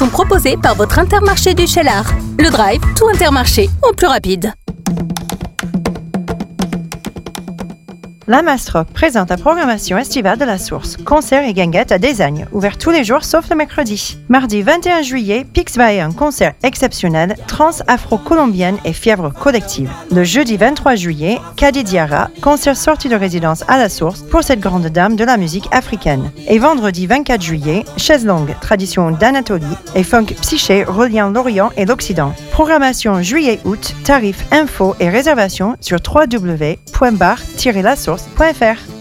sont proposés par votre Intermarché du Cheylard. Le Drive, tout Intermarché, en plus rapide. La Mastrop présente la programmation estivale de la Source. Concerts et guinguettes à Désagne, ouvert tous les jours sauf le mercredi. Mardi 21 juillet, Pixby, un concert exceptionnel, trance afro-colombienne et fièvre collective. Le jeudi 23 juillet, Kadi Diarra, concert sortie de résidence à la Source pour cette grande dame de la musique africaine. Et vendredi 24 juillet, Chaise longue, tradition d'Anatolie et funk psyché reliant l'Orient et l'Occident. Programmation juillet-août, tarifs, infos et réservations sur www.bar-lasource.fr.